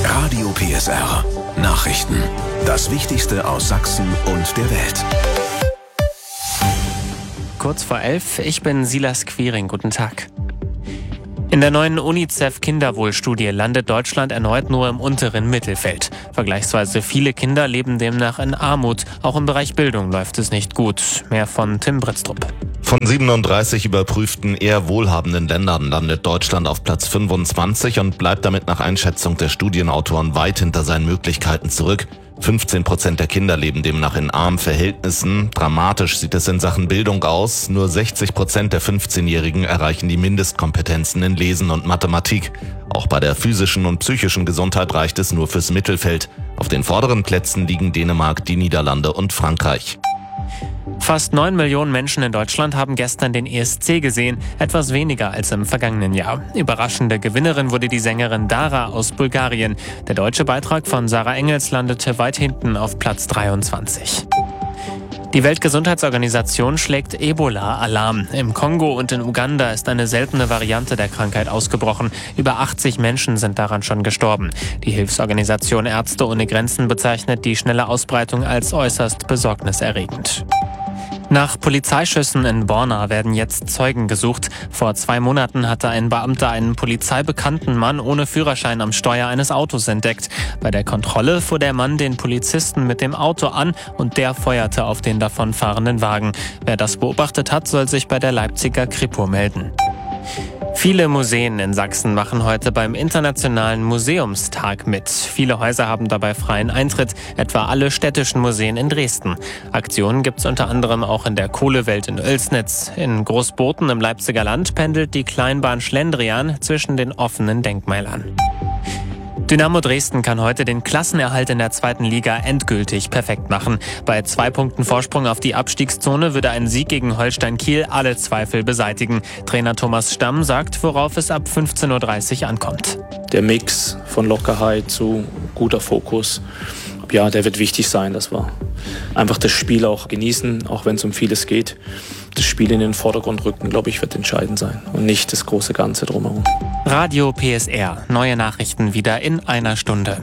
Radio PSR. Nachrichten. Das Wichtigste aus Sachsen und der Welt. Kurz vor 11, ich bin Silas Quiring. Guten Tag. In der neuen UNICEF-Kinderwohlstudie landet Deutschland erneut nur im unteren Mittelfeld. Vergleichsweise viele Kinder leben demnach in Armut. Auch im Bereich Bildung läuft es nicht gut. Mehr von Tim Britztrup. Von 37 überprüften eher wohlhabenden Ländern landet Deutschland auf Platz 25 und bleibt damit nach Einschätzung der Studienautoren weit hinter seinen Möglichkeiten zurück. 15% der Kinder leben demnach in armen Verhältnissen. Dramatisch sieht es in Sachen Bildung aus. Nur 60% der 15-Jährigen erreichen die Mindestkompetenzen in Lesen und Mathematik. Auch bei der physischen und psychischen Gesundheit reicht es nur fürs Mittelfeld. Auf den vorderen Plätzen liegen Dänemark, die Niederlande und Frankreich. Fast 9 Millionen Menschen in Deutschland haben gestern den ESC gesehen, etwas weniger als im vergangenen Jahr. Überraschende Gewinnerin wurde die Sängerin Dara aus Bulgarien. Der deutsche Beitrag von Sarah Engels landete weit hinten auf Platz 23. Die Weltgesundheitsorganisation schlägt Ebola-Alarm. Im Kongo und in Uganda ist eine seltene Variante der Krankheit ausgebrochen. Über 80 Menschen sind daran schon gestorben. Die Hilfsorganisation Ärzte ohne Grenzen bezeichnet die schnelle Ausbreitung als äußerst besorgniserregend. Nach Polizeischüssen in Borna werden jetzt Zeugen gesucht. Vor 2 Monaten hatte ein Beamter einen polizeibekannten Mann ohne Führerschein am Steuer eines Autos entdeckt. Bei der Kontrolle fuhr der Mann den Polizisten mit dem Auto an und der feuerte auf den davonfahrenden Wagen. Wer das beobachtet hat, soll sich bei der Leipziger Kripo melden. Viele Museen in Sachsen machen heute beim Internationalen Museumstag mit. Viele Häuser haben dabei freien Eintritt, etwa alle städtischen Museen in Dresden. Aktionen gibt es unter anderem auch in der Kohlewelt in Oelsnitz. In Großboten im Leipziger Land pendelt die Kleinbahn Schlendrian zwischen den offenen Denkmälern. Dynamo Dresden kann heute den Klassenerhalt in der 2. Liga endgültig perfekt machen. Bei 2 Punkten Vorsprung auf die Abstiegszone würde ein Sieg gegen Holstein Kiel alle Zweifel beseitigen. Trainer Thomas Stamm sagt, worauf es ab 15:30 Uhr ankommt. Der Mix von Lockerheit zu guter Fokus, ja, der wird wichtig sein, dass wir einfach das Spiel auch genießen, auch wenn es um vieles geht. Das Spiel in den Vordergrund rücken, glaube ich, wird entscheidend sein und nicht das große Ganze drumherum. Radio PSR. Neue Nachrichten wieder in einer Stunde.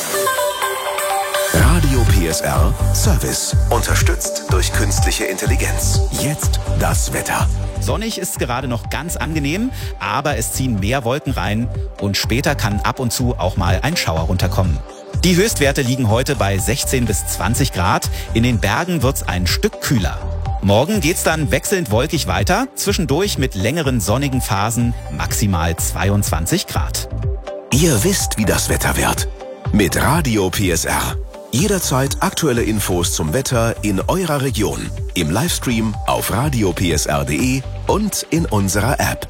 Radio PSR Service. Unterstützt durch künstliche Intelligenz. Jetzt das Wetter. Sonnig ist gerade noch ganz angenehm, aber es ziehen mehr Wolken rein und später kann ab und zu auch mal ein Schauer runterkommen. Die Höchstwerte liegen heute bei 16 bis 20 Grad. In den Bergen wird's ein Stück kühler. Morgen geht's dann wechselnd wolkig weiter, zwischendurch mit längeren sonnigen Phasen maximal 22 Grad. Ihr wisst, wie das Wetter wird. Mit Radio PSR. Jederzeit aktuelle Infos zum Wetter in eurer Region. Im Livestream auf radiopsr.de und in unserer App.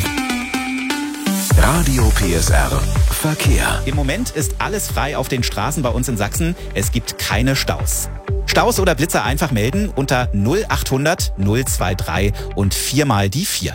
Radio PSR Verkehr. Im Moment ist alles frei auf den Straßen bei uns in Sachsen. Es gibt keine Staus. Staus oder Blitzer einfach melden unter 0800 023 und 4 mal die 4.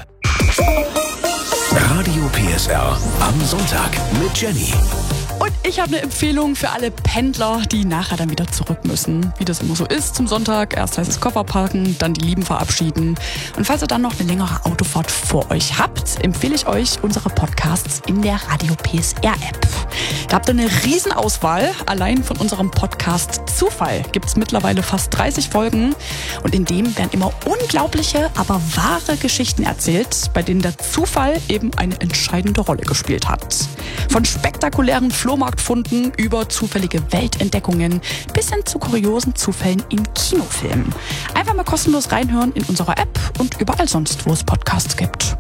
Radio PSR am Sonntag mit Jenny. Und ich habe eine Empfehlung für alle Pendler, die nachher dann wieder zurück müssen. Wie das immer so ist zum Sonntag. Erst heißt es Koffer parken, dann die Lieben verabschieden. Und falls ihr dann noch eine längere Autofahrt vor euch habt, empfehle ich euch unsere Podcasts in der Radio PSR App. Da habt ihr eine Riesenauswahl. Allein von unserem Podcast Zufall gibt es mittlerweile fast 30 Folgen. Und in dem werden immer unglaubliche, aber wahre Geschichten erzählt, bei denen der Zufall eben eine entscheidende Rolle gespielt hat. Von spektakulären Flohmarktfunden über zufällige Weltentdeckungen bis hin zu kuriosen Zufällen in Kinofilmen. Einfach mal kostenlos reinhören in unserer App und überall sonst, wo es Podcasts gibt.